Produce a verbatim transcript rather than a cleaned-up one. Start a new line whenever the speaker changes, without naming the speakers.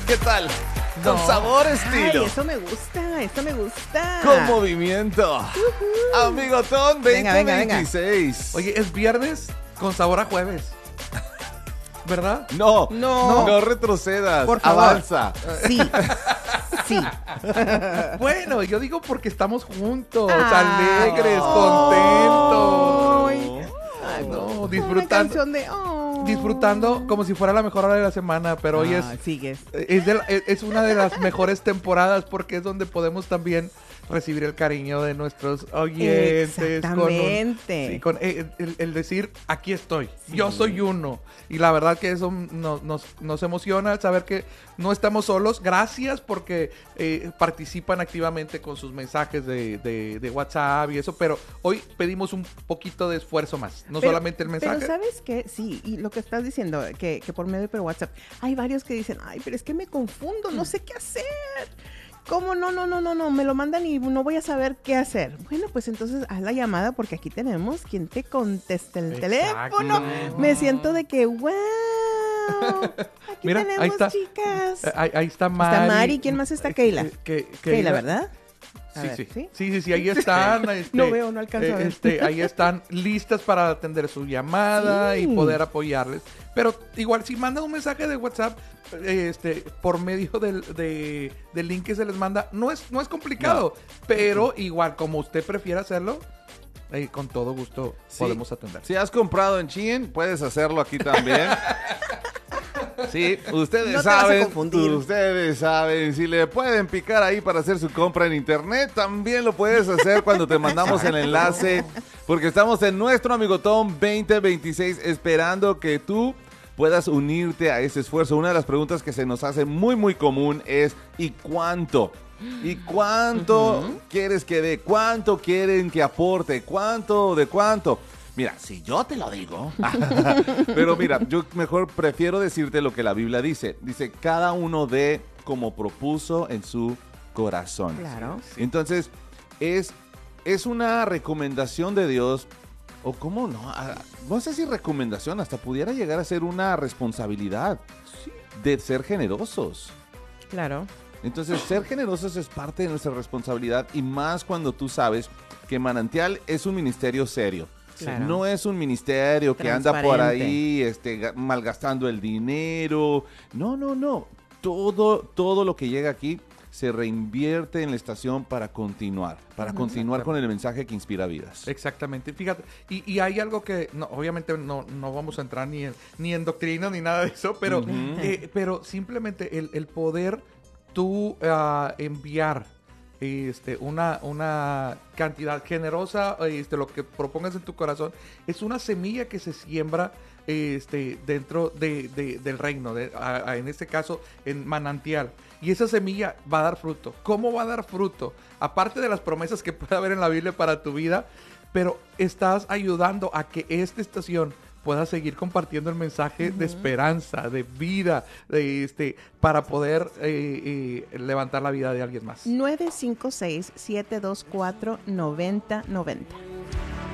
¿Qué tal? Con
No.
sabor, estilo.
Ay, eso me gusta, eso me gusta.
Con movimiento.
Uh-huh.
Amigotón
Venga, venga, venga.
veinte veintiséis.
Oye, es viernes con sabor a jueves. ¿Verdad?
No,
No.
no retrocedas.
Por favor.
Avanza.
Sí, sí.
Bueno, yo digo porque estamos juntos,
Ay.
alegres, contentos.
Ay,
No,
Una
disfrutando,
canción de... oh.
disfrutando como si fuera la mejor hora de la semana, pero hoy es,
Ay, sigues.
es, de la- es- es una de las mejores temporadas porque es donde podemos también recibir el cariño de nuestros oyentes. con un-
Exactamente.
sí, con eh, el, el decir, aquí estoy, yo soy uno. Y la verdad que eso nos, nos, nos emociona al saber que no estamos solos. Gracias porque eh, participan activamente con sus mensajes de, de, de WhatsApp y eso, pero hoy pedimos un poquito de esfuerzo más, no
Pero-
solamente el mensaje.
Pero ¿sabes qué? Sí, y lo que estás diciendo, que, que por medio de WhatsApp, hay varios que dicen, ay, pero es que me confundo, no sé qué hacer. ¿Cómo? No, no, no, no, no, me lo mandan y no voy a saber qué hacer. Bueno, pues entonces haz la llamada porque aquí tenemos quien te conteste el
Exacto.
teléfono. Me siento de que, wow, aquí
Mira,
tenemos
ahí está.
chicas.
Eh, Ahí, ahí está Mari.
Está Mari, ¿quién más está?
Eh,
Keila.
eh, que-
Keila, ¿verdad? A
Sí,
ver,
sí.
¿sí?
sí, sí, sí, ahí están. este,
No veo, no alcanzo a ver.
este, ahí están listas para atender su llamada
Sí.
y poder apoyarles. Pero igual, si mandan un mensaje de WhatsApp este, por medio del, de- del link que se les manda, no es, no es complicado. Pero igual, como usted prefiera hacerlo, eh, con todo gusto
Sí.
podemos atender.
Si has comprado en Shein, puedes hacerlo aquí también. Sí, ustedes
No te vas a
saben,
confundir.
ustedes saben, si le pueden picar ahí para hacer su compra en internet, también lo puedes hacer cuando te mandamos el enlace, porque estamos en nuestro Amigotón veinte veintiséis esperando que tú puedas unirte a ese esfuerzo. Una de las preguntas que se nos hace muy muy común es ¿y cuánto? ¿Y cuánto
Ujú.
quieres que dé? ¿Cuánto quieren que aporte? ¿Cuánto de cuánto? Mira, si yo te lo digo. Pero mira, yo mejor prefiero decirte lo que la Biblia dice. Dice, cada uno dé como propuso en su corazón.
Claro.
Entonces, es, es una recomendación de Dios, o cómo no, Ah, no sé si recomendación, hasta pudiera llegar a ser una responsabilidad de ser generosos.
Claro.
Entonces, ser generosos es parte de nuestra responsabilidad y más cuando tú sabes que Manantial es un ministerio serio.
Claro.
No es un ministerio que anda por
Transparente.
ahí este, ga- malgastando el dinero. No, no, no. Todo, todo lo que llega aquí se reinvierte en la estación para continuar, para
Ujú.
continuar con el mensaje que inspira vidas.
Exactamente, fíjate, y, y hay algo que, no, obviamente no, no vamos a entrar ni en, ni en doctrina ni nada de eso, pero,
Ujú.
eh, pero simplemente el, el poder tú ah, enviar este, una, una cantidad generosa, este, lo que propongas en tu corazón, es una semilla que se siembra este, dentro de, de- del reino, de, a- a- en este caso en Manantial. Y esa semilla va a dar fruto. ¿Cómo va a dar fruto? Aparte de las promesas que puede haber en la Biblia para tu vida, pero estás ayudando a que esta estación pueda seguir compartiendo el mensaje de esperanza, de vida, de este, para poder eh, eh, levantar la vida de alguien más.
nueve cinco seis, siete dos cuatro, nueve cero nueve cero.